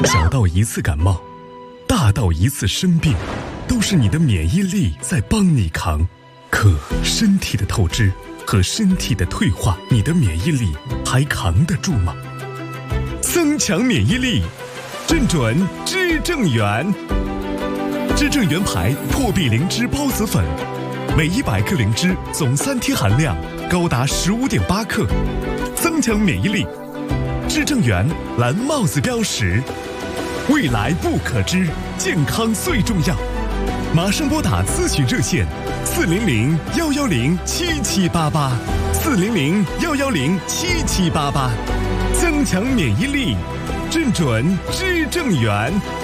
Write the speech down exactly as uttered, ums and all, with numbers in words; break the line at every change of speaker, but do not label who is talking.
小到一次感冒，大到一次生病，都是你的免疫力在帮你扛。可身体的透支和身体的退化，你的免疫力还扛得住吗？增强免疫力，正准知正元。知正元牌破壁灵芝孢子粉，每一百克灵芝总三天含量高达十五点八克，增强免疫力。知正元蓝帽子标识，未来不可知，健康最重要。马上拨打咨询热线四零零幺幺零七七八八，四零零幺幺零七七八八，增强免疫力，正准知正元。